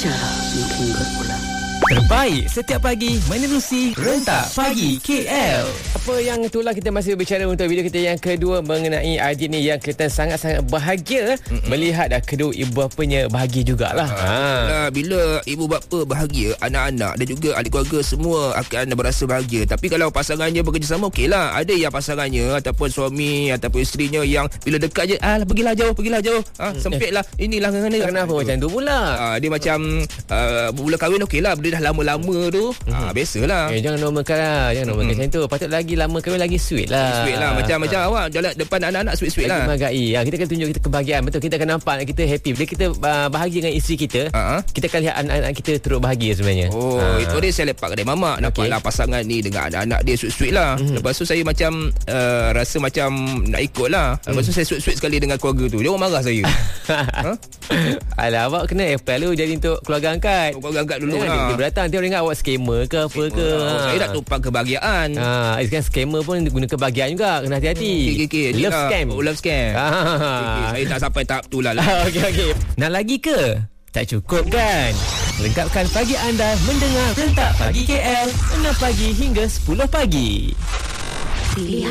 Cara mungkin berulang. Terbaik setiap pagi menerusi Rentak Pagi KL. Apa yang itulah kita masih berbicara untuk video kita yang kedua mengenai Aidil ni yang kita sangat-sangat bahagia melihat kedua ibu bapanya bahagia jugalah. Bila ibu bapa bahagia, anak-anak dan juga ahli keluarga semua akan berasa bahagia. Tapi kalau pasangannya bekerjasama, okeylah. Ada yang pasangannya ataupun suami ataupun isterinya yang bila dekat je, pergilah jauh. Sempitlah. Inilah Kenapa macam tu pula? dia macam mula kahwin okeylah. Bila dah lama-lama tu biasalah. Jangan normalkan lah. Jangan normalkan macam tu. Patut lagi lama kahwin lagi sweet lah. Sweet lah. Macam awak jalan depan anak-anak sweet-sweet lah. Menghargai. Kita akan tunjuk kita kebahagiaan. Betul, kita akan nampak kita happy. Bila kita bahagia dengan isteri kita, kita akan lihat anak-anak kita turut bahagia sebenarnya. Itu dia saya lepak kedai mamak. Nampaklah pasangan ni dengan anak-anak dia sweet-sweet lah. Lepas tu saya macam rasa macam nak ikut lah. Lepas tu saya sweet-sweet sekali dengan keluarga tu. Dia orang marah saya. Alah, awak kena apply dulu jadi untuk keluarga angkat. Keluarga angkat dulu lah. Dia beratang, dia orang ingat awak scammer ke apa ke. Saya nak tumpang kebahagiaan. Sekarang scammer pun guna kebahagiaan juga. Kena hati-hati. Love scam. Love scam. Saya tak sampai tahap tu lah. Okey. Nak lagi ke? Tak cukup kan? Lengkapkan pagi anda mendengar Rentak Pagi KL 6 pagi hingga 10 pagi.